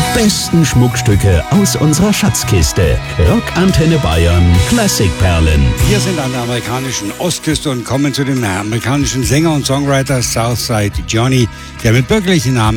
besten Schmuckstücke aus unserer Schatzkiste. Rockantenne Bayern Klassikperlen. Wir sind an der amerikanischen Ostküste und kommen zu dem amerikanischen Sänger und Songwriter Southside Johnny, der mit bürgerlichen Namen